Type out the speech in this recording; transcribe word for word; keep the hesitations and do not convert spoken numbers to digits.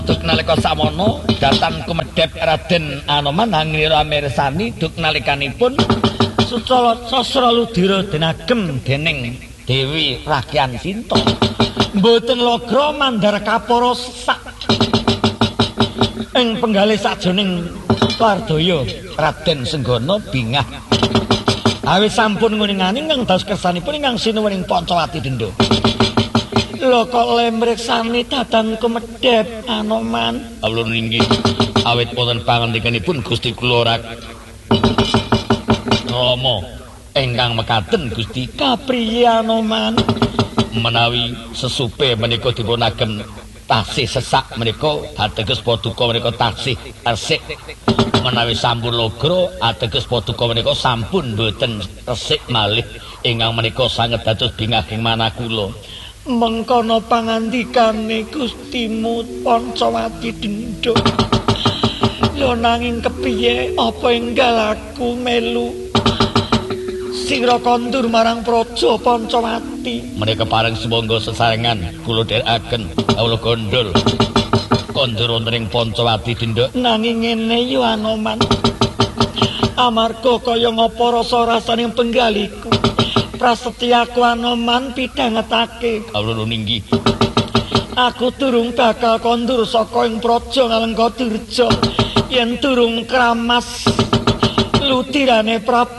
Duk nalika samono datan kumedhep Raden Anoman angira mirsani duk nalikanipun Sucala Sasra Ludira dinagem dening Dewi Rakyan Sinta. Mboten logra mandhar kapara sak ing penggalih sajroning Wardaya Raden Senggana bingah. Awit sampun nguningani ingkang dados kersanipun ingkang sinuwuning Pancawati Denda. Lho kok lemreksani datan kumedhep Anoman. Alur inggih awit wonten pangandikanipun Gusti kula Rama ingkang mekaten Gusti. Kapriye Anoman? Menawi sesupe menika dipunagem taksih sesak menika ateges paduka menika taksih resik. Menawi sampun logra ateges paduka menika sampun boten resik malih ingkang menika sanget dados bingahing manakula. Mengkono pangandikane Gustimu Pancawati Denda. Lho nanging kepiye apa enggal aku melu sira kondur marang praja Pancawati. Menika pareng sumangga sesarengan kula dherekaken kawula gondol kondur wonten ing Pancawati Denda. Nanging ngene yo Anoman. Amarga kaya ngapa rasa rasaning penggaliku. Prasetyaku Anoman pidhangetake. Kawula ninggi. Aku durung bakal kondur saka ing praja Ngalengka Dirja yen durung kramas lutirane Prabu